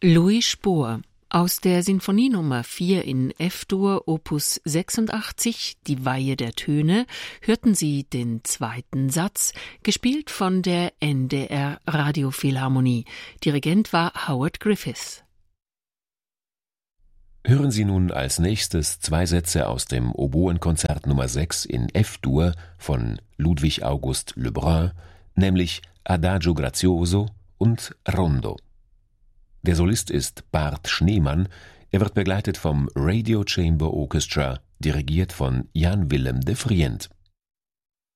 Louis Spohr aus der Sinfonie Nummer 4 in F-Dur, Opus 86, Die Weihe der Töne, hörten Sie den zweiten Satz, gespielt von der NDR Radiophilharmonie. Dirigent war Howard Griffiths. Hören Sie nun als nächstes 2 Sätze aus dem Oboenkonzert Nummer 6 in F-Dur von Ludwig August Lebrun, nämlich Adagio Grazioso und Rondo. Der Solist ist Bart Schneemann, er wird begleitet vom Radio Chamber Orchestra, dirigiert von Jan Willem de Vriend.